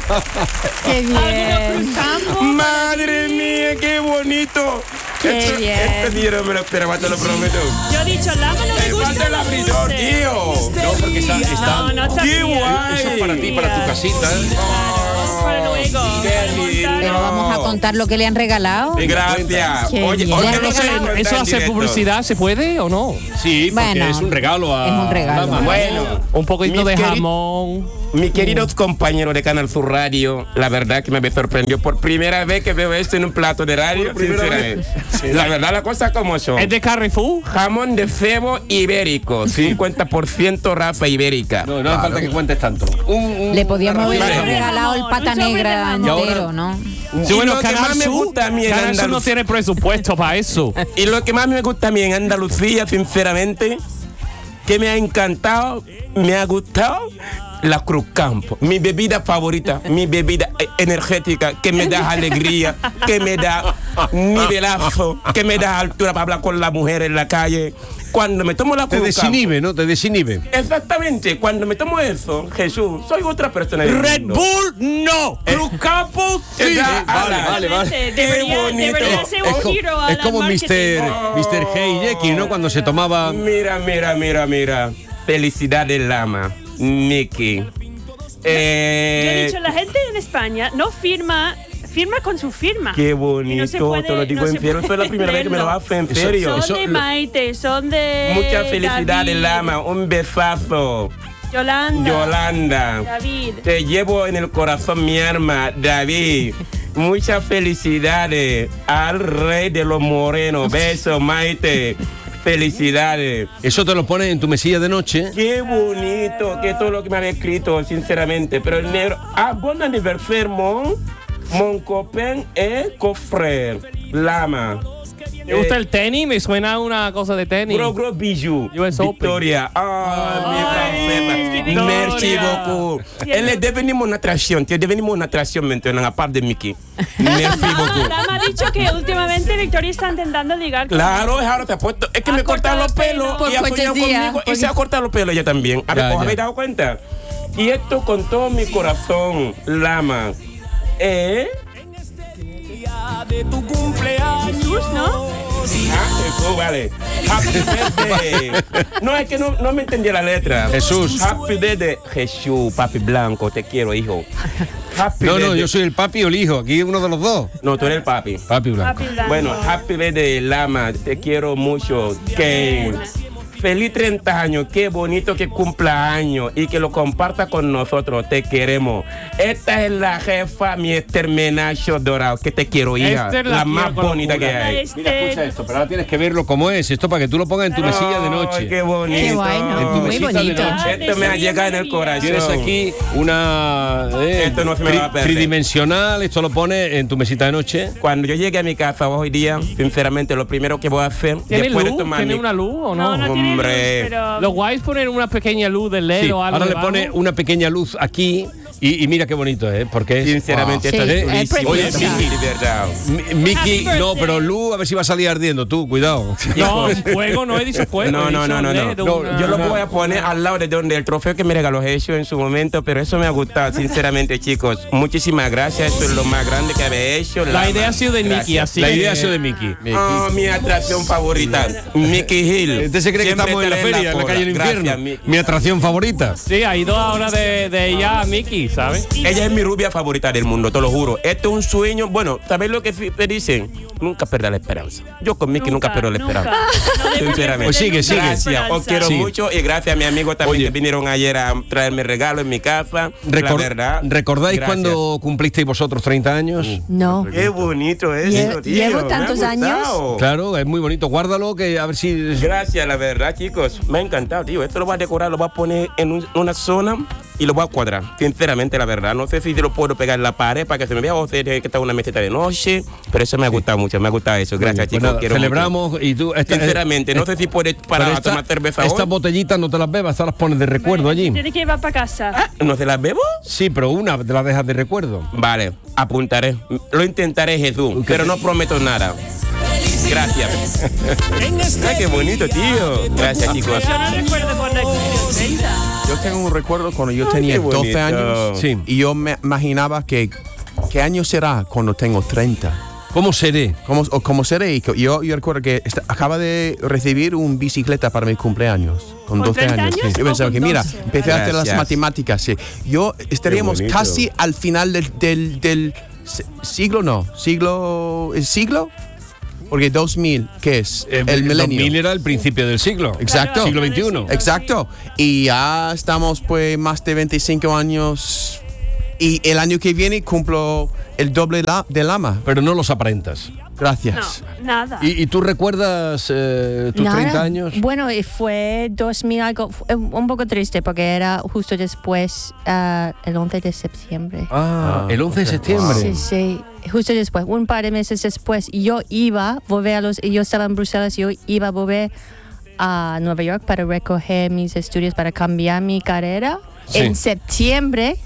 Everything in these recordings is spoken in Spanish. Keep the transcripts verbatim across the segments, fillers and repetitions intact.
¡Qué bien! ¡Madre mía, qué bonito! ¡Qué esto, bien! Este día no me lo esperaba, te lo prometo. Yo he dicho, Lama no me ¡Me gusta. falta el abridor, tío! No, porque está... está No, no ¡Qué sabía. guay! Eso es para ti, para tu casita. ¿eh? Para luego. ¡Qué lindo! Pero vamos a contar lo que le han regalado. Gracias. Qué Oye, bien. oye, Le no sé, regalado- no está ¿Eso en hace directo. publicidad? ¿Se puede o no? Sí, porque Bueno, es un regalo a... es un regalo. Lama. Bueno, Un poquito Mis de queri- jamón. mis queridos compañeros de Canal Sur Radio, la verdad que me sorprendió por primera vez que veo esto en un plato de radio, sinceramente. La verdad, la cosa como son. ¿Es de Carrefour? Jamón de cebo ibérico, cincuenta por ciento raza ibérica. No, no hace falta que cuentes tanto. Un, un- Le podíamos haber Vale. regalado el pata Un sobre de negra jamón. entero, ¿no? Sí, Y bueno, lo que Canal más me Sur, gusta a mí en Canal Sur no Andalucía- tiene presupuesto para eso. Y lo que más me gusta a mí en Andalucía, sinceramente, que me ha encantado, me ha gustado, la Cruz Campo. Mi bebida favorita, mi bebida eh, energética, que me da alegría, que me da nivelazo, que me da altura para hablar con la mujer en la calle. Cuando me tomo la Te Cruz Campo. desinhibe, ¿no? Te desinhibe. Exactamente, cuando me tomo eso, Jesús, soy otra persona. del Red mundo. Bull, no. Cruz Campo, sí. Ya, vale, ala. vale, vale. Qué Debería, bonito. debería ser Es, un co- giro a es como mister mister Hey Jekyll, ¿no? Cuando se tomaba... Mira, mira, mira, mira. Felicidades, Lama. Nicky. Yo Eh, he dicho, la gente en España no firma, firma con su firma. Qué Y bonito, no se puede- te lo digo no en se serio. puede Fue la primera vez que me lo leerlo. hace, en Eso- serio. Son Eso de lo- Maite, son de Muchas felicidades, David, Lama. Un besazo. Yolanda. Yolanda. David. Te llevo en el corazón mi alma, David. Muchas felicidades al rey de los morenos. Beso, Maite. Felicidades. Eso te lo pones en tu mesilla de noche. Qué bonito, que todo lo que me había escrito, sinceramente. Pero el negro. Ah, bon anniversaire, mon. Mon copain et cofrère. Lama. ¿Te gusta el tenis? Me suena una cosa de tenis. Gros, gros bijou. U S Open. Victoria. Ah, mi francesa. Victoria. Merci beaucoup. Elle est devenue mon attraction. Tu es devenue mon attraction maintenant, à part de Mickey. Merci beaucoup. Lama ha dicho que últimamente Victoria está intentando ligar con Claro, es ahora te ha puesto. Es que Ha me cortaron los cortado el pelos pelo. y ha Por soñado cortesía, conmigo y porque- se ha cortado los pelos ella también. A ver, Ya, ¿os ya. habéis dado cuenta? Y esto con todo mi corazón, Lama. ¿Eh? Jesús, ¿no? Ah, Jesús, vale. Happy birthday. No, es que no, no me entendía la letra. Jesús. Happy birthday. Jesús, papi blanco, te quiero, hijo. Happy No, no, birthday. yo soy el papi o el hijo. Aquí uno de los dos. No, tú eres el papi. Papi blanco. Papi blanco. Bueno, happy birthday, Lama. Te quiero mucho. Que feliz treinta años. Qué bonito que cumpla años y que lo comparta con nosotros. Te queremos. Esta es la jefa, mi Esther Menacho Dorado. Que te quiero, hija. Esther la la más quiero con bonita que locura. hay. Este, Mira, escucha esto, pero ahora tienes que verlo como es. Esto para que tú lo pongas en tu mesilla de Ay, noche. qué bonito. Qué guay, ¿no? En tu Muy mesita de bonito. noche. Esto me ha llegado en el corazón. Tienes aquí una... eh, Esto no se me tri- va a perder. tridimensional, esto lo pones en tu mesita de noche. Cuando yo llegue a mi casa hoy día, sinceramente, lo primero que voy a hacer, ¿Tiene después de luz? tomar ¿Tiene mi- una luz o no? no, no tiene Hombre. luz, pero... Los guays ponen una pequeña luz del L E D Sí, o algo ahora le debajo. pone una pequeña luz aquí y, y mira qué bonito es, porque es... Sinceramente, Wow. esto Sí, es es chulísimo. Oye, preciosa. Miki, de verdad. Mi- Miki, Happy no, birthday. pero luz, a ver si va a salir ardiendo, tú, cuidado. No, fuego, no he dicho fuego. No, he no, dicho no, no, L E no. D, No, una- yo lo voy a poner al lado de donde el trofeo que me regaló Jesús en su momento, pero eso me ha gustado, sinceramente, chicos. Muchísimas gracias, esto es lo más grande que había hecho. La idea ha sido de Gracias. Nicky, así La que- idea ha sido de Miki. Oh, mi atracción favorita, Mickey Hill. ¿Usted se cree que Siempre estamos en la estaré feria, en la porra. calle del infierno? Gracias, Mickey. Mi atracción favorita. Sí, ha ido ahora de, de ella a Mickey, ¿sabes? Ella es mi rubia favorita del mundo, te lo juro. Esto es un sueño. Bueno, ¿sabes lo que fi- te dicen? Nunca perder la esperanza. Yo con Mickey nunca, pierdo la esperanza. No debemos Sinceramente. perder Pues sigue, nunca sigue. la Gracias, os esperanza. quiero Sigue. mucho y gracias a mi amigo también Oye. que vinieron ayer a traerme regalo en mi casa. la Recor- verdad. ¿Recordáis gracias. cuando cumplisteis vosotros treinta años? No. Qué bonito eso, Lle- tío. llevo me ha tantos gustado. años. Claro, es muy bonito. Guárdalo, que a ver si... Gracias, la verdad, chicos. Me ha encantado, tío. Esto lo voy a decorar, lo voy a poner en un- una zona y lo voy a cuadrar. Sinceramente, la verdad. No sé si lo puedo pegar en la pared para que se me vea o si tiene que estar una meseta de noche. Pero eso me ha gustado mucho, me ha gustado eso. Gracias, Pues chicos. nada, quiero celebramos mucho. y tú... esta- Sinceramente, no eh, sé si puedes para pero esta- tomar cerveza Estas hoy. botellitas no te las bebas, estas las pones de recuerdo allí. Tiene que llevar para casa. ¿No se las bebo? Sí, pero una te la dejas de recuerdo. Vale, apuntaré. Lo intentaré, Jesús, pero no prometo nada. Gracias. Ay, qué bonito, tío. Gracias, chicos. Yo no recuerdo cuando cumplió treinta. Yo tengo un recuerdo cuando yo tenía qué bonito. doce años Sí. y yo me imaginaba que qué año será cuando tengo treinta. ¿Cómo seré? ¿Cómo, o cómo seré? Y que- Yo, yo recuerdo que esta- acaba de recibir un bicicleta para mi cumpleaños con ¿Con doce treinta años. años Yo o pensaba con que, mira, doce? empecé a hacer las Gracias. matemáticas. Sí. Yo estaríamos bonito. casi al final del, del, del si- siglo, no, siglo, ¿es siglo? Porque dos mil, ¿qué es? Eh, el milenio. dos mil era el principio del siglo. Exacto. Siglo veintiuno. Exacto. Y ya estamos pues más de veinticinco años y el año que viene cumplo el doble la- de lama. Pero no los aparentas. Gracias. No, nada. ¿Y, y tú recuerdas eh, tus Nada. treinta años? Bueno, y fue dos mil algo, fue un poco triste porque era justo después, ah, el once de septiembre. Ah, el once de septiembre. Sí, sí, justo después, un par de meses después, yo iba a volver a los, yo estaba en Bruselas, yo iba a volver a Nueva York para recoger mis estudios, para cambiar mi carrera. Sí. En septiembre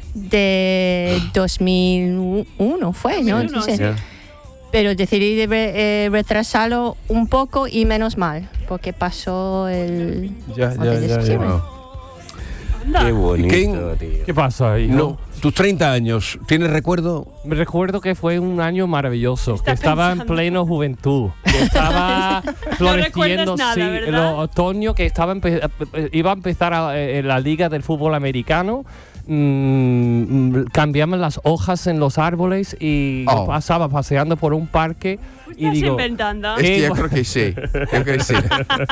de dos mil uno fue, ¿no? dos mil uno, Sí. sí. Pero decidí de re- eh, retrasarlo un poco y menos mal, porque pasó el Ya, once ya, de ya, ya. septiembre. Anda. Qué bonito, ¿Quién- tío. ¿Qué pasa ahí? No, tus treinta años, ¿tienes recuerdo? Me recuerdo que fue un año maravilloso, Está que estaba en pensando. pleno juventud, que estaba floreciendo, recuerdas nada, sí, ¿verdad? el otoño, que estaba empe- eh, iba a empezar a- eh, la liga del fútbol americano. mm, mm, cambiamos las hojas en los árboles y yo Oh. pasaba paseando por un parque y Estás digo, inventando. ¿Qué? Este, yo creo que sí. Yo creo que sí.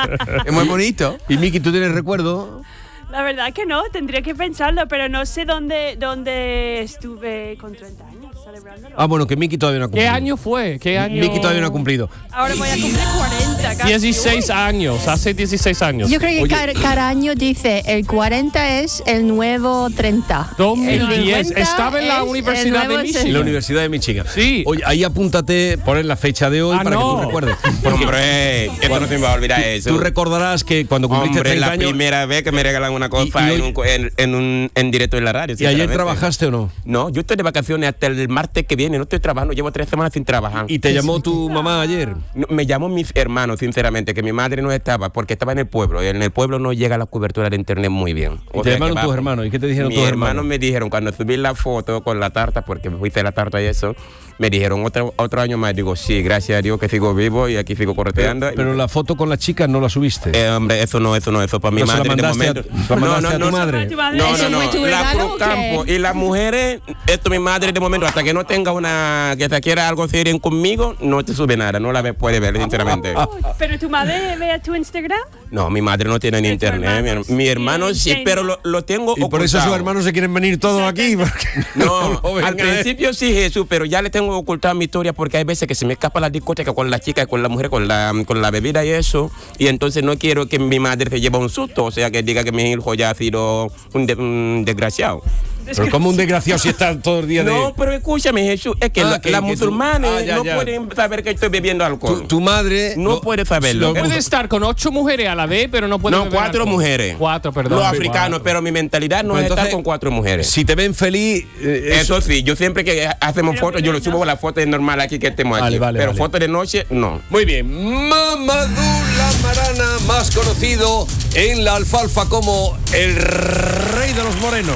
Es muy bonito. Y Miki, ¿tú tienes recuerdo? La verdad que no, tendría que pensarlo, pero no sé dónde, dónde estuve con treinta años celebrándolo. Ah, bueno, que Miki todavía no ha ¿qué cumplido. año fue? ¿Qué año? Miki todavía no ha cumplido. Ahora voy a cumplir cuarenta casi. dieciséis Uy. años, hace dieciséis años. Yo creo que Oye. cada, cada año dice el cuarenta es el nuevo treinta. dos mil diez, El cincuenta estaba en la es Universidad el de nuevo Michigan. En la Universidad de Michigan. Sí. Oye, ahí apúntate, poner la fecha de hoy Ah, para que no. tú recuerdes. Hombre, esto no se me va a olvidar eso. Tú recordarás que cuando cumpliste Hombre, treinta la años... primera vez que me regalan una cosa Y- y en, hoy- un, en, en un en directo en la radio. ¿Y ayer sinceramente. trabajaste o no? No, yo estoy de vacaciones hasta el martes que viene. No estoy trabajando, llevo tres semanas sin trabajar. ¿Y te llamó tu mamá ayer? No, me llamó mis hermanos, sinceramente, que mi madre no estaba porque estaba en el pueblo. Y en el pueblo no llega la cobertura de internet muy bien. ¿Y O te sea llamaron que tus va- hermanos? ¿Y qué te dijeron Mis tus hermanos hermanos? me dijeron, cuando subí la foto con la tarta, porque me hice la tarta y eso, me dijeron otro, otro año más. Digo, sí, gracias a Dios que sigo vivo y aquí sigo correteando. Pero la foto con la chica no la subiste. Eh, hombre, eso no, eso no, eso para mi ¿No se la madre de mandaste a- momento. se la mandaste a tu madre? Tu madre. No, ¿Eso no, fue no. tu La regalo Cruz o qué? Campo y las mujeres, esto mi madre de momento, hasta que no tenga una, que se quiera algo serio conmigo, no te sube nada, no la ve- puede ver, sinceramente. Uy, ¿Pero tu madre ve a tu Instagram? No, mi madre no tiene ni ¿Y tu internet. Mi, hermano? her- mi hermano Sí, sí, enseña. pero lo, lo tengo Y por eso ocultado. sus hermanos se quieren venir todos aquí. Porque No, lo al vengan, ¿eh? principio sí, Jesús, pero ya le tengo ocultado mi historia porque hay veces que se me escapa la discoteca con la chica, con la mujer, con la, con la bebida y eso. Y entonces no quiero que mi madre se lleve un susto, o sea, que diga que mi hijo ya ha sido un, de- un desgraciado. Pero como un desgraciado si está todo el día de... No, pero escúchame, Jesús, es que Ah, la- que- las que tú- musulmanes ah, ya, no ya. pueden saber que estoy bebiendo alcohol. Tu, tu madre... No puede saberlo. lo- Puede Puede estar con ocho mujeres a la vez, pero no puede no, beber cuatro alcohol. mujeres. Cuatro, perdón. Los africanos, Cuatro. pero mi mentalidad no Pero es estar entonces, con cuatro mujeres. Si te ven feliz... eh, Eso sí, yo siempre que hacemos Pero fotos, yo lo primero subo la foto normal aquí que estemos aquí. Vale, vale, pero vale. fotos de noche, no. Muy bien, Mamadou Lamarana, más conocido en la alfalfa como el rey de los morenos.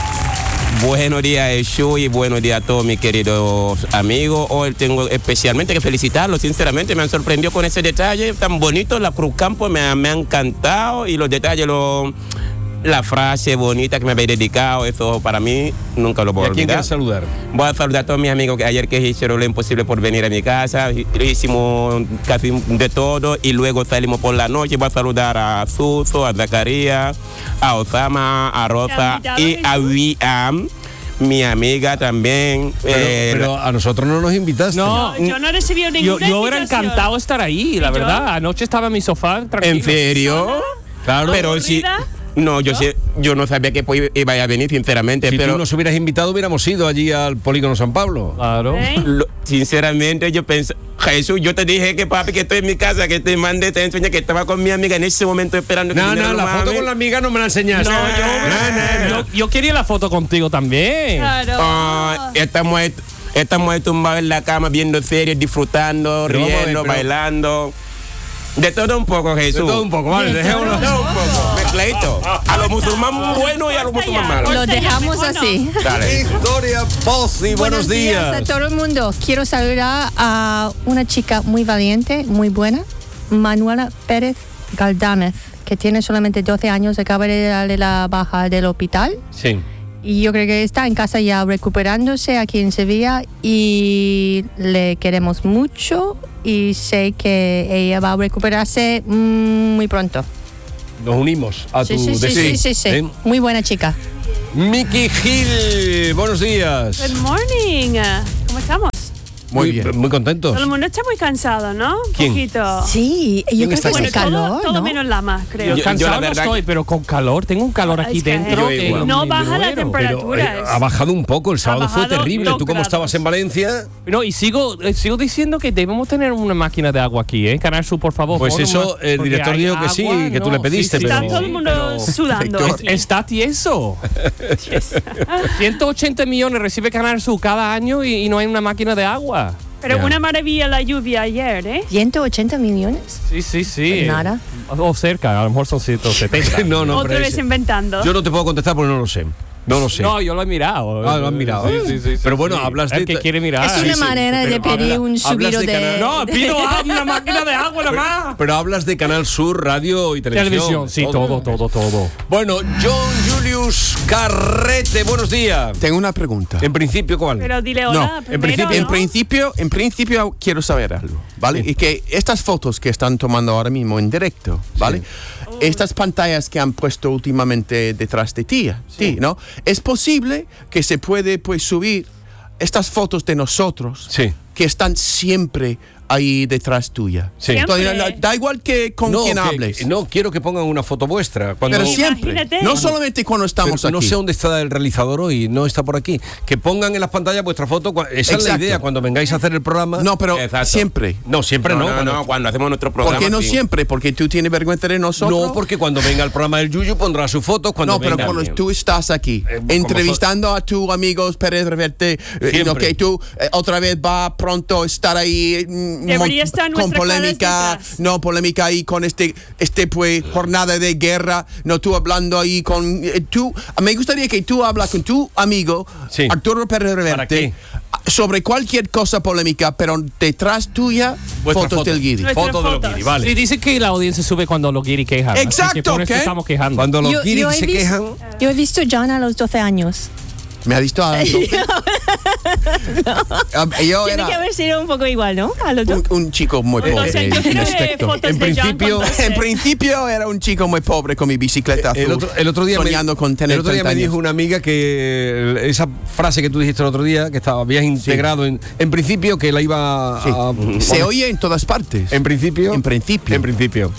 Buenos días, Jesús, y buenos días a todos mis queridos amigos. Hoy tengo especialmente que felicitarlos, sinceramente, me han sorprendido con ese detalle tan bonito. La Cruz Campo me ha, me ha encantado y los detalles, lo- la frase bonita que me habéis dedicado, eso para mí nunca lo ¿Y puedo a quién olvidar. quieres saludar? Voy a saludar a todos mis amigos que ayer que hicieron lo imposible por venir a mi casa. Hicimos casi de todo y luego salimos por la noche. Voy a saludar a Suso, a Zacarías, a Osama, a Rosa ¿Te han y invitado, a Wiam, mi amiga también. Pero, Eh, pero a nosotros no nos invitaste. No. Yo no he recibido Yo, ninguna yo era invitación. encantado de estar ahí, la ¿Y yo? verdad. Anoche estaba en mi sofá, tranquilo. ¿En serio? Claro. Pero sí. ¿Aburrida? No, yo, sé, yo no sabía que pues iba a venir, sinceramente. Si pero tú nos hubieras invitado, hubiéramos ido allí al Polígono San Pablo. Claro. ¿Eh? Lo- sinceramente yo pensé, Jesús, yo te dije que papi, que estoy en mi casa, que te mandé, te enseñé que estaba con mi amiga en ese momento esperando que No, viniera no, la mami. foto con la amiga no me la enseñaste. No, No, no, yo, yo, yo quería la foto contigo también. Claro. Ah, estamos ahí. Estamos ahí tumbados en la cama viendo series, disfrutando, Pero vamos a ver, riendo, pero- bailando. De todo un poco, Jesús. De todo un poco, vale, De dejémoslo. todo un poco. Mezcladito. A los musulmanes buenos y a los musulmanes malos. Lo dejamos mejor no. así. Dale. Victoria Pozzi, buenos, días. a todo el mundo. Quiero saludar a una chica muy valiente, muy buena, Manuela Pérez Galdámez, que tiene solamente doce años, acaba de darle la baja del hospital. Sí. Y yo creo que está en casa ya recuperándose aquí en Sevilla y le queremos mucho y sé que ella va a recuperarse mm, muy pronto. Nos unimos a Sí, tu sí, sí, deseo. sí, sí, sí. ¿Eh? Muy buena chica. Miki Gil, buenos días. Good morning. ¿Cómo estamos? Muy bien. Muy contentos. Todo el mundo está muy cansado, ¿no? Un ¿Quién? poquito. Sí, yo creo está que Bueno, hace todo, calor, todo ¿no? menos Lama, creo. Yo- Cansado la no verdad estoy, que- pero con calor. Tengo un calor aquí Es que dentro. Yo que igual. no me baja la muero. temperatura. Pero eh, es- ha bajado un poco. El sábado fue bajado terrible. dos Tú como grados. estabas en Valencia, No, y sigo, eh, sigo diciendo que debemos tener una máquina de agua aquí, ¿eh? Canal Sur, por favor. pues pon eso, una- el porque director hay dijo que sí, agua, que tú no, le pediste, sí, sí, pero- Está todo el mundo pero- sudando. Director. aquí. Está tieso. ciento ochenta millones recibe Canal Sur cada año y, y no hay una máquina de agua. Pero Ya. una maravilla la lluvia ayer, ¿eh? ciento ochenta millones. Sí, sí, sí. Nada. O, o cerca, a lo mejor son ciento setenta. no, no, Otra pero vez ese- inventando. yo no te puedo contestar porque no lo sé. No lo sé. No, yo lo he mirado. Ah, lo has mirado. Sí, sí, sí, sí, Pero bueno, sí. hablas de- El que quiere mirar. Es una sí, manera pero de pedir habla- un hablas subido de de... canal- No, pido a una máquina de agua nada más. Pero hablas de Canal Sur, radio y televisión. Televisión, sí, todo, todo, todo. Bueno, John Julius Carrete, buenos días. Tengo una pregunta. En principio, ¿cuál? Pero dile No, hola en primero, principio- En ¿no? principio, en principio quiero saber algo, ¿vale? Y que estas fotos que están tomando ahora mismo en directo, ¿vale? Estas pantallas que han puesto últimamente detrás de ti, sí, ¿no? Es posible que se puede pues subir estas fotos de nosotros Sí. que están siempre ahí detrás tuya. Sí. Siempre. Entonces, no- da igual que con no, quién que- hables. que- no, quiero que pongan una foto vuestra. Cuando, Pero siempre, Imagínate. no solamente cuando estamos Pero aquí. no sé dónde está el realizador hoy, no está por aquí. Que pongan en las pantallas vuestra foto. cua- Esa es la Exacto. idea, cuando vengáis a hacer el programa. No, pero Exacto. siempre. No, siempre no. No, no, cuando- no, cuando hacemos nuestro programa. ¿Por qué no sí. siempre? Porque tú tienes vergüenza de nosotros. No, porque cuando venga el programa del Yuyu pondrá sus fotos. Cuando No, pero venga- cuando tú estás aquí Eh, como entrevistando a tu amigo Pérez Reverte, eh, Siempre. no, que tú eh, otra vez va pronto a estar ahí mm, Debería mon- estar con nuestra cara polémica, detrás. no polémica ahí con este este pues jornada de guerra, no tú hablando ahí con eh, tú. Me gustaría que tú hablas con tu amigo Sí. Arturo Pérez ¿Para Reverte qué? sobre cualquier cosa polémica, pero detrás tuya Vuestra fotos foto. del guiri. Nuestras Foto de los fotos. guiri, vale. Sí, dice que la audiencia sube cuando los guiri quejan. así que Exacto, por eso ¿qué? estamos quejando. Cuando los Yo- guiris yo he se visto- quejan. Yo he visto John a los doce años. Me ha visto a Ah, yo Tiene era que haber sido un poco igual, ¿no? A los un, dos. un chico muy pobre. Entonces, yo en quiero ver aspecto. fotos En de John principio- con doce. En principio era un chico muy pobre con mi bicicleta azul. El otro, el otro día, soñando me, con tener el otro día treinta me dijo años. una amiga que eh, esa frase que tú dijiste el otro día, que estaba, habías integrado en, en principio, que la iba a. Sí. a- Se oye en todas partes. En principio. En principio. En principio.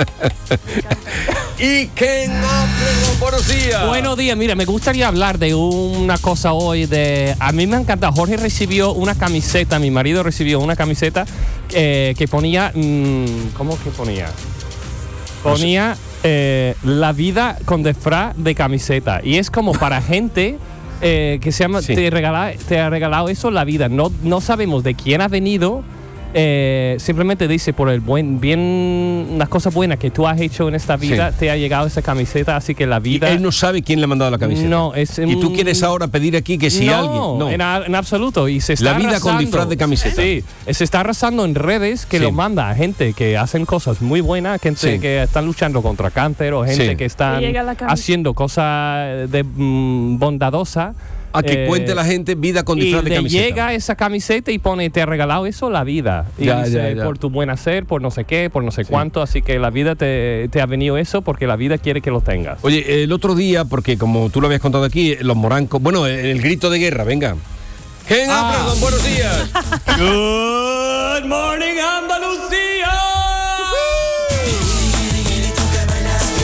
y Ken Applebon, buenos días. Buenos días, mira, me gustaría hablar de una cosa hoy de... A mí me encanta, Jorge recibió una camiseta, mi marido recibió una camiseta eh, que ponía... mm, ¿Cómo que ponía? Ponía eh, la vida con disfraz de camiseta. Y es como para gente... eh, que se llama, Sí. te, regala, te ha regalado eso la vida. No, no sabemos de quién ha venido. Eh, simplemente dice por el buen bien las cosas buenas que tú has hecho en esta vida, Sí. te ha llegado esa camiseta, así que la Y vida él no sabe quién le ha mandado la camiseta. No, es Y tú un- quieres ahora pedir aquí que si no, alguien. No, En, a- en absoluto. Y se está La vida con arrasando. disfraz de camiseta. Sí, se está arrasando en redes que Sí. lo manda a gente que hacen cosas muy buenas, gente Sí. que están luchando contra cáncer o gente Sí. que están Le llega la camiseta. haciendo cosas de mm, bondadosa. a que Eh, cuente la gente vida con y disfraz de le camiseta. llega esa camiseta y pone, te ha regalado eso la vida. Y Ya, dice, ya, ya. por tu buen hacer, por no sé qué, por no sé cuánto. Así que la vida te, te ha venido eso porque la vida quiere que lo tengas. Oye, el otro día, porque como tú lo habías contado aquí, los morancos. Bueno, el, el grito de guerra, venga. Ken Ah. Applebon, buenos días. Good morning, Andalucía. No,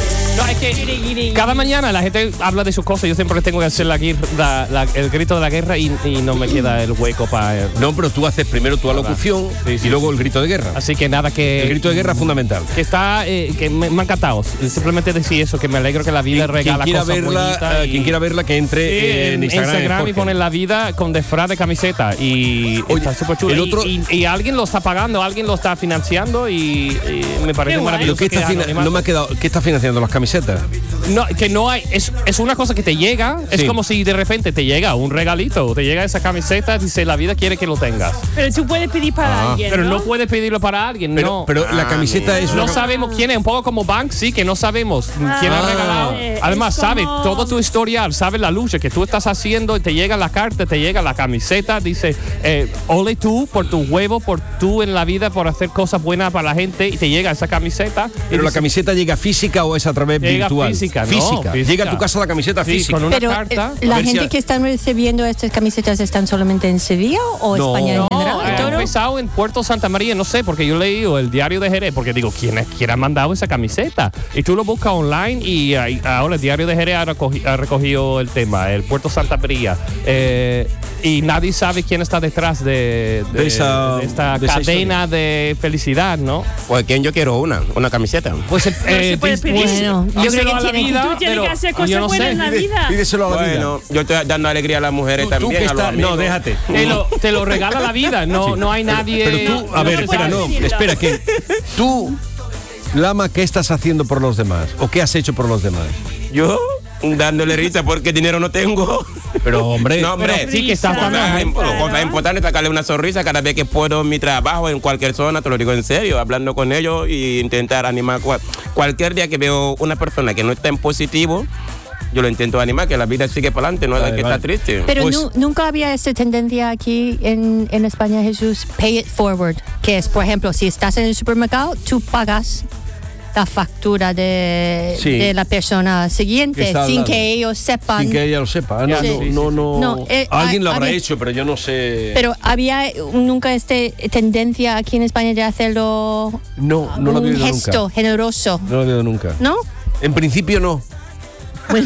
¿Sabes qué? Cada mañana la gente habla de sus cosas. Yo siempre tengo que hacer la, guir- la- la- el grito de la guerra y, y no me queda el hueco para... No, pero tú haces primero tu alocución Sí, sí, y luego el grito de guerra. Así que nada, que... El grito de guerra es fundamental. Que está... eh, que me, me ha encantado. Simplemente decir eso, que me alegro que la vida Quien regala quiera cosas verla, bonitas eh, y- quien quiera verla que entre Sí, eh, en Instagram, en y Jorge. poner la vida con disfraz de camiseta y Oye, está súper chulo. el Y- otro- y, y alguien lo está pagando, alguien lo está financiando y, y me parece Qué guay. maravilloso. Pero ¿qué está que fina- anonimato- no me ha quedado, ¿qué está financiando las camisetas? No, que no hay, es, es una cosa que te llega, es Sí. como si de repente te llega un regalito, te llega esa camiseta, dice la vida quiere que lo tengas. Pero tú puedes pedir para Ah. alguien, Pero no, ¿no? puedes pedirlo para alguien, Pero, no. pero la camiseta es una No sabemos quién es, un poco como Banksy, que no sabemos quién ha Ah, regalado. eh, Además, es sabe como- todo tu historial, sabe la lucha que tú estás haciendo, y te llega la carta, te llega la camiseta, dice, eh, ole tú por tu huevo, por tú en la vida, por hacer cosas buenas para la gente, y te llega esa camiseta. y Pero la dice, camiseta llega física o es a través Llega virtual. física, no, física. física. Llega a tu casa la camiseta Sí, física. con una Pero carta. eh, la A ver si gente ha- que están recibiendo estas camisetas están solamente en Sevilla o No, España en No, general. ha ¿Todo? empezado en Puerto Santa María, no sé, porque yo he leído el diario de Jerez, porque digo, ¿quién, es, quién ha mandado esa camiseta? Y tú lo buscas online y ahí- ahora el diario de Jerez ha, recogi- ha recogido el tema, el Puerto Santa María. Eh, y nadie sabe quién está detrás de, de- De esa- de esta de esa cadena de felicidad, ¿no? Pues ¿quién yo quiero una? Una camiseta. Pues eh, se puede dis- pedir. Bueno, yo creo díselo que a la tiene- vida, Tú tienes pero que hacer yo cosas no buenas sé. en la vida. Pídeselo a la vida. Bueno, yo estoy dando alegría a las mujeres Tú- tú también. que a los estás- no, amigos. déjate. Te lo, te lo regala la vida, no, no hay nadie. Pero tú, a no ver, se espera, puede no, decirlo. espera, que tú, Lama, ¿qué estás haciendo por los demás? ¿O qué has hecho por los demás? Yo dándole risa porque dinero no tengo. Pero, hombre, No, hombre. Pero sí que estás Risa. dando Cosas, ejemplo. imp- cosas importantes, sacarle una sonrisa cada vez que puedo en mi trabajo, en cualquier zona, te lo digo en serio, hablando con ellos e intentar animar. Cual- cualquier día que veo una persona que no está en positivo, yo lo intento animar, que la vida sigue para adelante, no hay Vale, que vale. estar triste. Pero Pues- nu- nunca había esta tendencia aquí en, en España, Jesús, pay it forward, que es, por ejemplo, si estás en el supermercado, tú pagas la factura de, Sí. de la persona Que siguiente, está al sin lado. que ellos sepan. sin que ella lo sepa. No, Ya, no, sí, no, no. No, eh, Alguien lo ha- habrá había- hecho, pero yo no sé. Pero había nunca esta tendencia aquí en España de hacerlo no, no lo he un visto gesto nunca. generoso, No lo he visto nunca. ¿no? En principio no. Puede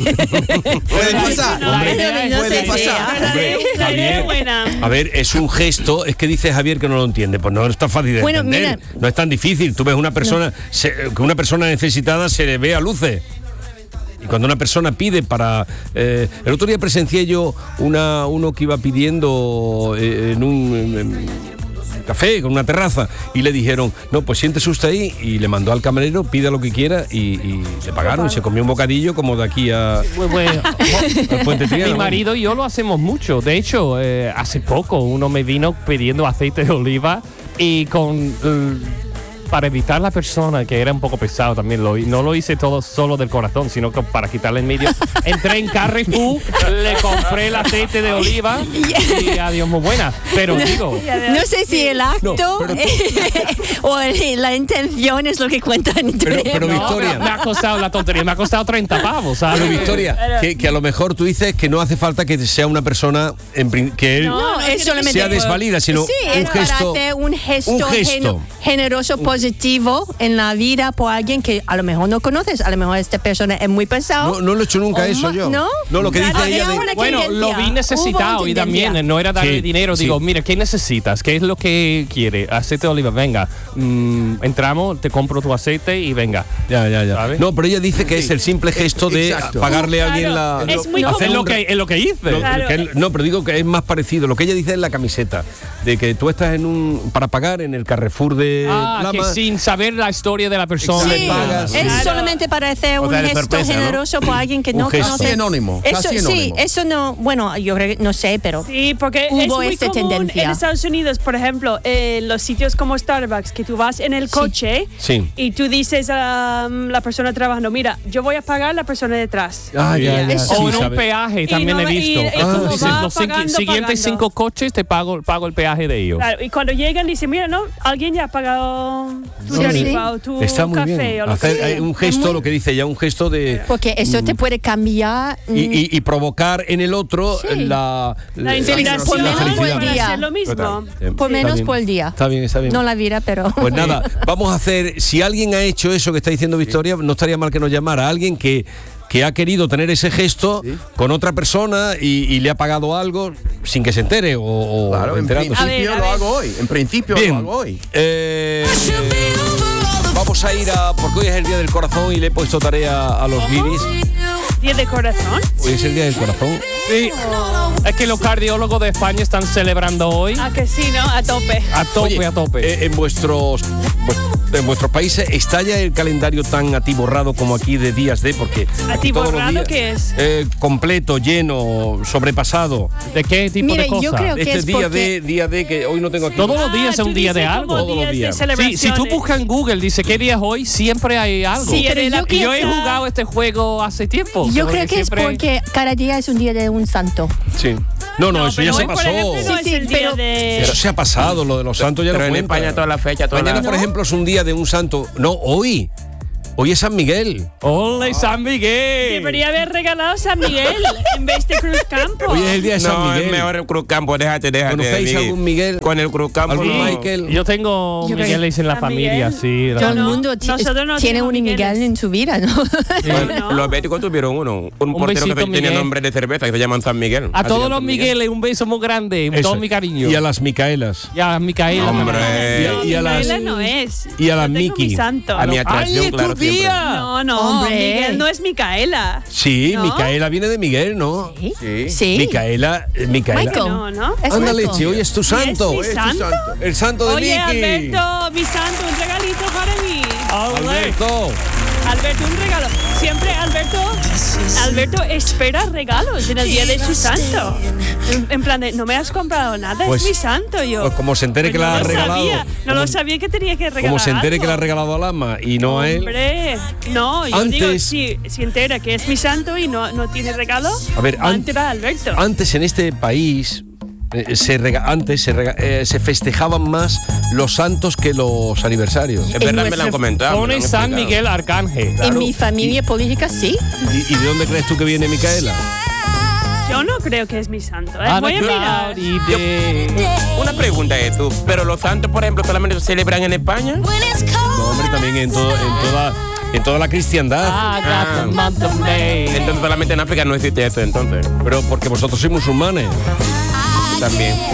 pasar. Hombre, no puede sé, pasar. sí, Hombre, La idea Javier, es buena. a ver, es un gesto, es que dice Javier que no lo entiende, pues no es tan fácil de Bueno, entender, mira. no es tan difícil. Tú ves una persona, se- que una persona necesitada se le ve a luces. Y cuando una persona pide para... eh, el otro día presencié yo una, uno que iba pidiendo eh, en un... en- en café, con una terraza, y le dijeron, no, pues siéntese usted ahí, y le mandó al camarero, pida lo que quiera, y, y le pagaron, y se comió un bocadillo como de aquí a... Pues, bueno, al Puente Triana. mi marido y yo lo hacemos mucho. De hecho, eh, hace poco uno me vino pidiendo aceite de oliva y con eh, para evitar la persona que era un poco pesado también lo hi- no lo hice todo solo del corazón, sino que para quitarle en medio. Entré en Carrefour, le compré el aceite de oliva y adiós, muy buena. Pero digo, No sé si el acto pero o el- la intención es lo que cuenta en Pero- Internet. pero no, Victoria. me ha costado la tontería, me ha costado treinta pavos, ¿sabes? Pero Victoria, que, que a lo mejor tú dices que no hace falta que sea una persona en prin- que él No, No, es solamente sea desvalida, sino sí, un es gesto. para hacer un gesto, un gesto. geno- generoso, positivo en la vida por alguien que a lo mejor no conoces, a lo mejor esta persona es muy pesado. No, no lo he hecho nunca o eso mo- yo. ¿No? No, lo que dice Claro, ella había de- una Bueno, tendencia, lo vi necesitado hubo y también tendencia. no era darle Sí, dinero. sí. Digo, mira, ¿qué necesitas? ¿Qué es lo que quiere? Aceite de oliva, venga. Mm, entramos, te compro tu aceite y venga. Ya, ya, ya. ¿Sabes? No, pero ella dice que es el simple gesto de Exacto. pagarle a alguien la. Claro, es muy Hacer común. lo que, es lo que hice. Lo- Claro. que él- no, pero digo que es más parecido. Lo que ella dice es la camiseta. De que tú estás en un. Para pagar en el Carrefour de Ah, que Lama. sin saber la historia de la persona. Exacto. Sí, le pagas. es Claro. solamente para hacer O un sea, de gesto sorpresa, ¿no? generoso por alguien que Un no gesto. conoce. Casi anónimo, Eso, casi sí, anónimo. eso no, bueno, yo creo que- no sé, pero Sí, porque Hubo es muy esta común tendencia. en Estados Unidos, por ejemplo, en los sitios como Starbucks, que tú vas en el coche Sí. y tú dices a um, la persona trabajando, mira, yo voy a pagar a la persona detrás. Ah, ya, ya. Eso. O Sí, en un sabe. peaje también no he va- y- visto. y como Dices, va los sigui- pagando, siguientes pagando. cinco coches te pago, pago el peaje de ellos. Claro, y cuando llegan dicen, mira, no, alguien ya ha pagado tu Sí, tarifa o tu Está muy café bien. o lo Hacer que sea. eh, un gesto, muy- lo que dice ella, un gesto de. Porque eso te puede cambiar. mm, Y, y- y provocar en el otro Sí. la, La inspiración por menos para por el día. hacer lo mismo. Total. Eh, por está menos bien. por el día. Está bien, está bien. No la vida, pero. Pues nada, vamos a hacer, si alguien ha hecho eso que está diciendo Victoria, no estaría mal que nos llamara. Alguien que, que ha querido tener ese gesto con otra persona y, y le ha pagado algo sin que se entere o, o Claro, en enterándose. A ver, principio a lo ver. hago hoy. En principio lo Bien, hago hoy. eh, vamos a ir a, porque hoy es el Día del Corazón y le he puesto tarea a los guiris. Día de corazón. Hoy es el Día del Corazón. Sí. Es que los cardiólogos de España están celebrando hoy Ah, que sí, ¿no? A tope. a tope, Oye, a tope. eh, en vuestros vu- en vuestros países está ya el calendario tan atiborrado como aquí de días de porque aquí todos los ¿Atiborrado días, qué es? eh, completo, lleno, sobrepasado. ¿De qué tipo Mire, de yo cosas? creo que Este es día porque- de día de que hoy no tengo aquí. Todos los días Ah, es un tú día de dices algo. como Todos los días de días. Sí, celebraciones. si tú buscas en Google, dice qué día es hoy, siempre hay algo. Sí, pero de la yo Y yo he pieza. jugado este juego hace tiempo. Yo porque creo que es siempre- porque cada día es un día de un santo. Sí. No, no, No, eso ya pero se hoy, por pasó. ejemplo, no Sí, es sí, el día pero- de... Eso se ha pasado, lo de los santos ya Pero no en cuenta. España toda la fecha, toda Mañana, la... por ejemplo, es un día de un santo. No, hoy. Hoy es San Miguel. ¡Ole, San Miguel! Debería haber regalado San Miguel en vez de Cruz Campo. Hoy es el día de San No, Miguel. es mejor el Cruz Campo, déjate, déjate. ¿Conocéis Miguel. algún Miguel? Con el Cruz Campo, ¿Algún no. Michael? Yo tengo Yo creo Migueles en la San familia, Miguel. sí. la- Todo el no. mundo ti- Nosotros no tiene tenemos un Miguel Migueles. en su vida, ¿no? Bueno, No. Los béticos tuvieron uno, un, portero besito, que tenía Miguel. nombre de cerveza que se llaman San Miguel. A Así todos que los San Miguel. Migueles, un beso muy grande, Eso. todo mi cariño. Y a las Micaelas. Y a Micaela. Hombre. también. No, Y a las- Micaela no es. y a la Yo tengo Miki. mi santo. A mi ¡Ay, atracción, es tu claro, siempre. tía! No, no, Hombre. Miguel no es Micaela. Sí, ¿No? Micaela viene de Miguel, ¿no? Sí. Sí. Sí. Micaela, eh, Micaela. Michael. No, no. Es Ándale, Michael. che, hoy es tu santo. mi Hoy es tu santo? santo. El santo de Oye, Miki. Alberto, mi santo, un regalito para mí. Alberto. Alberto, un regalo. Siempre Alberto, Alberto espera regalos en el día de su santo. En, en plan de, no me has comprado nada, Pues- es mi santo yo. pues como se entere que no la ha lo regalado. Sabía, no Como- lo sabía que tenía que regalar. Como se entere algo. que le ha regalado al ama y no a él. Hombre, no, yo Antes- digo, si, si entera que es mi santo y no, no tiene regalo, A ver, va a an- enterar Alberto. Antes en este país, eh, se rega- antes se, rega- eh, se festejaban más los santos que los aniversarios. Es verdad, me lo han nuestra- comentado. me lo Pone han San explicado. Miguel Arcángel. En mi familia política, sí. ¿Y, y de dónde crees tú que viene Micaela? Yo no creo que es mi santo. ¿eh? A Voy a the mirar. cloudy day. Una pregunta es tú, pero los santos, por ejemplo, solamente se celebran en España. No, hombre, también en, todo, en, toda, en toda la cristiandad. I got the month of May. Entonces solamente en África no existe eso, entonces. Pero porque vosotros sois musulmanes. También.